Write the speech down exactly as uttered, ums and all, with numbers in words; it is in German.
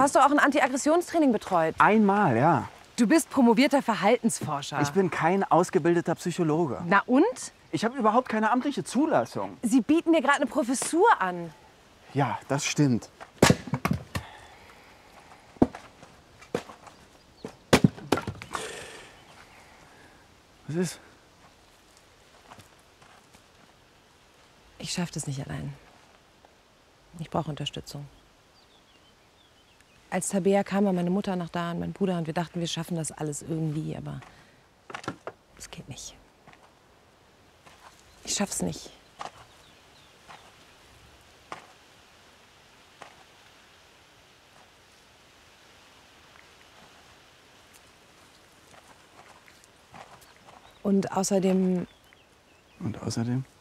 hast doch auch ein Anti-Aggressionstraining betreut. Einmal, ja. Du bist promovierter Verhaltensforscher. Ich bin kein ausgebildeter Psychologe. Na und? Ich habe überhaupt keine amtliche Zulassung. Sie bieten dir gerade eine Professur an. Ja, das stimmt. Was ist? Ich schaffe das nicht allein. Ich brauche Unterstützung. Als Tabea kam, war meine Mutter noch da und mein Bruder und wir dachten, wir schaffen das alles irgendwie, aber es geht nicht. Ich schaff's nicht. Und außerdem... Und außerdem?